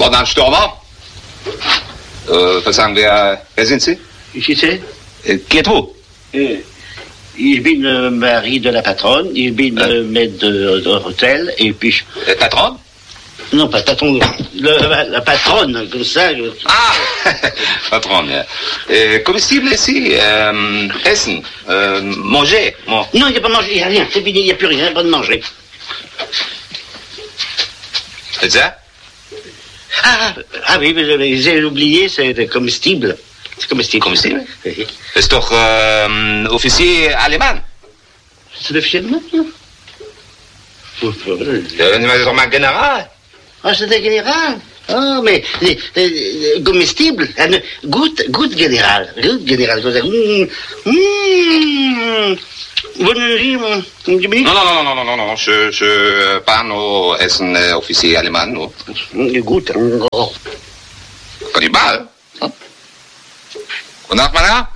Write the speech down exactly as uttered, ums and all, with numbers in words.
Leutnant Stormer. Äh, was sagen wir, wer sind Sie? Qui c'est? Äh, qui êtes-vous? Euh, Ich bin äh, mari de la patronne, ich bin äh, maître de, de hôtel, et puis... Je... Äh, Patron? Non, pas patron, le, la, la patronne, comme ça... Je... Ah, Patron, ja. Äh, comestible ici, ähm, Essen, äh, manger. Bon. Non, il n'y a pas mangé, il n'y a rien, c'est fini, il n'y a plus rien, pas de manger. C'est ça? Ah, ah oui, mais j'ai oublié, c'est comestible. C'est comestible. Comestible? Oui. Ist doch ähm, Offizier allemand. C'est l'officier allemand, non? Ja, c'est doch mal General. Ah, c'est un général. Ah, mais les, les, les comestibles, goutte, goutte général, goutte général, comme ça. Mmh, mmh. Bonne nuit, mon Jimmy. Non, non, non, non, non, non, non, je, je parle Essen äh, Offizier allemand, no. Goutte. Kannibal? Guten Nacht, mein Herr.